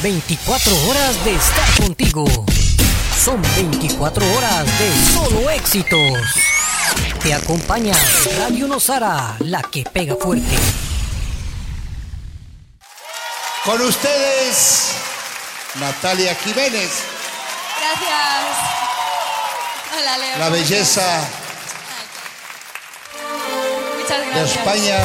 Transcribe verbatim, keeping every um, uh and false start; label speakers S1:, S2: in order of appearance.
S1: veinticuatro horas de estar contigo. Son veinticuatro horas de solo éxitos. Te acompaña Radio Nosara, la que pega fuerte.
S2: Con ustedes, Natalia Jiménez.
S3: Gracias. Hola, Leo.
S2: La belleza
S3: Muchas
S2: de
S3: gracias.
S2: España.